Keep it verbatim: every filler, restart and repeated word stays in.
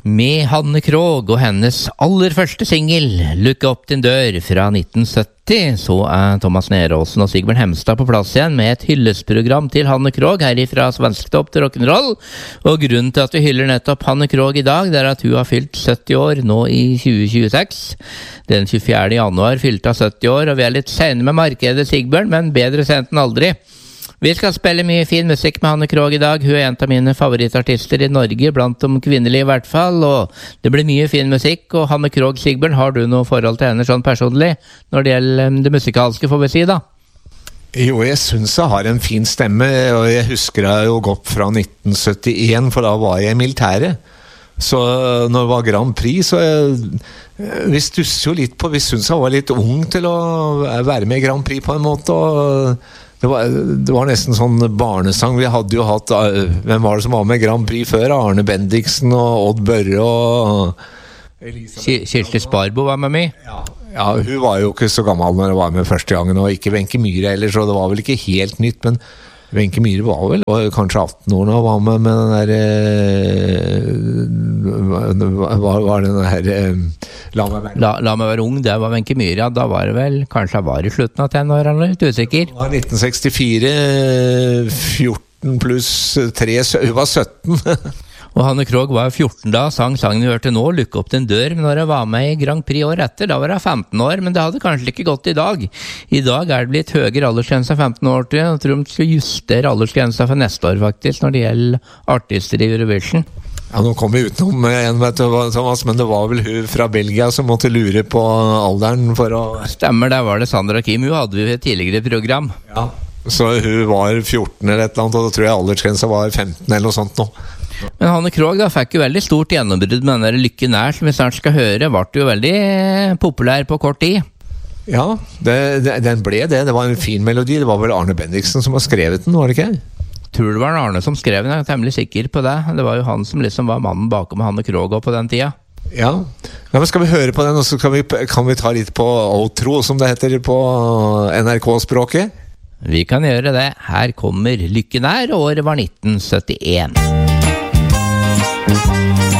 Med Hanne Krogh og hennes aller første singel, Lukk opp din dør, fra nitten sytti, så er Thomas Neråsen og Sigbjørn Hemstad på plass igjen med et hyllesprogram til Hanne Krogh herifra Svensktopp til rock'n'roll. Og grunnen til at vi hyller nettopp Hanne Krogh i dag, det er at hun har fylt sytti år nå i tjue tjueseks. Den tjuefjerde januar fylte hun sytti år, og vi er litt sene med markedet, Sigbjørn, men bedre sent enn aldri. Vi skal spille mye fin musikk med Hanne Krogh i dag. Hun er en av mine favorittartister i Norge, blant de kvinnelige i hvert fall, og det blir mye fin musikk. Og Hanne Krogh, Sigbjørn, har du noe forhold til henne sånn personlig når det gjelder det musikalske, får vi si da? Jo, jeg synes jeg har en fin stemme, og jeg husker jeg jo godt fra nitten syttien, for da var jeg i militæret. Så når det var Grand Prix, så jeg, vi stusser jo litt på, vi synes jeg var litt ung til å være med i Grand Prix på en måte, og Det var, det var nesten sånn barnesang. Vi hadde jo hatt, hvem var det som var med Grand Prix før? Arne Bendiksen og Odd Børre og Kirsti Sparbo var med meg. Ja, ja, hun var jo ikke så gammel når hun var med første gangen, og ikke Wenche Myhre heller, så det var vel ikke helt nytt, men Wenche Myhre var vel var kanskje atten år når hun var med med den der hva var det den der La meg være la, la meg være ung, det var Wenche Myhre, ja, da var det vel kanskje var i slutten av tenårene, litt usikker. Det var nitten sekstifire, fjorten pluss tre, hun var sytten. Og Hanne Krogh var fjorten da, sang sangen vi hørte nå, Lukk opp din dør, men når jeg var med i Grand Prix år etter, da var jeg femten år, men det hadde kanskje ikke gått i dag. I dag er det blitt høyere aldersgrense femten år til, jeg tror de skal justere aldersgrensa for neste år faktisk, når det gjelder artister i Eurovision. Ja, nå kom vi utenom en, vet du, Thomas, men det var vel hun fra Belgia som måtte lure på alderen for å... Stemmer, der var det Sandra Kim, hun hadde vi ved et tidligere program. Ja, så hun var fjorten eller et eller annet, og da tror jeg aldersgrensa var femten eller noe sånt nå. Men Hanne Krogh da fikk jo veldig stort gjennombrudd med den der Lykke nær, som vi snart skal høre, ble jo veldig populær på kort tid. Ja, det, det, den ble det, det var en fin melodi, det var vel Arne Bendiksen som har skrevet den, var det ikke? Tror det var Arne som skrev den, jeg er temmelig sikker på det. Det var jo han som liksom var mannen bakom Hanne Krogh på den tida. Ja, ja, men skal vi høre på den, og så kan vi, kan vi ta litt på outro, som det heter på N R K-språket? Vi kan gjøre det. Her kommer Lykke nær, og året var nitten syttien.